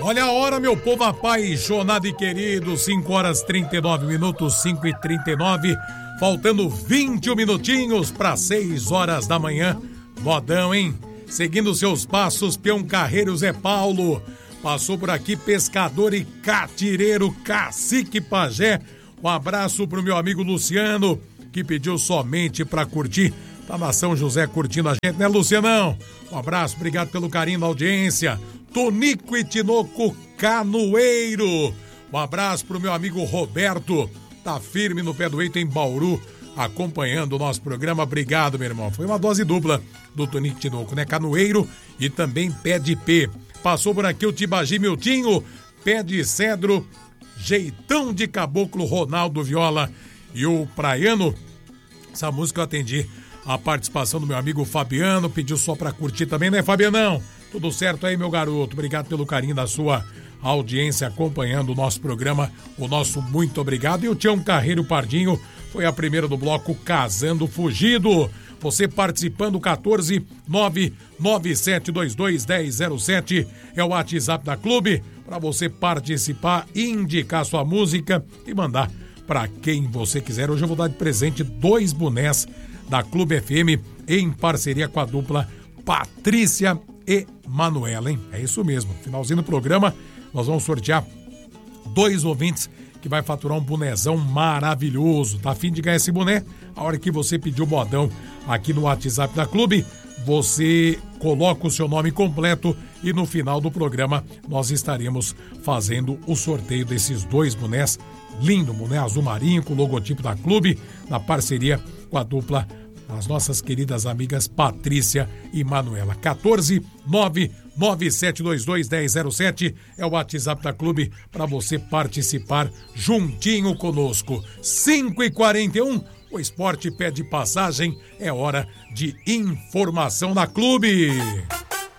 Olha a hora, meu povo apaixonado e querido, 5 horas 39 minutos, 5h39, faltando 21 minutinhos para 6 horas da manhã. Modão, hein? Seguindo seus passos, peão carreiro Zé Paulo. Passou por aqui pescador e catireiro Cacique Pajé. Um abraço pro meu amigo Luciano, que pediu somente pra curtir. Tá na São José curtindo a gente, né, Lucianão? Um abraço, obrigado pelo carinho da audiência. Tonico e Tinoco Canoeiro. Um abraço pro meu amigo Roberto. Tá firme no pé do eito em Bauru, acompanhando o nosso programa. Obrigado, meu irmão. Foi uma dose dupla do Tonico e Tinoco, né? Canoeiro e também pé de pé. Passou por aqui o Tibagi Miltinho, pé de cedro, jeitão de caboclo Ronaldo Viola e o Praiano. Essa música eu atendi a participação do meu amigo Fabiano, pediu só pra curtir também, né, Fabianão? Tudo certo aí, meu garoto? Obrigado pelo carinho da sua audiência acompanhando o nosso programa. O nosso muito obrigado. E o Tião Carreiro Pardinho foi a primeira do bloco Casando Fugido. Você participando, 14997221007 é o WhatsApp da Clube, para você participar, indicar sua música e mandar para quem você quiser. Hoje eu vou dar de presente 2 bonés da Clube FM em parceria com a dupla Patrícia e Manuela, hein? É isso mesmo. Finalzinho do programa, nós vamos sortear 2 ouvintes que vai faturar um bonézão maravilhoso. Tá a fim de ganhar esse boné? A hora que você pedir o modão aqui no WhatsApp da Clube, você coloca o seu nome completo e no final do programa nós estaremos fazendo o sorteio desses 2 bonés. Lindo boné azul marinho com o logotipo da Clube, na parceria com a dupla, as nossas queridas amigas Patrícia e Manuela. 14997221007 é o WhatsApp da Clube para você participar juntinho conosco. 5h41, o esporte pede passagem, é hora de informação da Clube.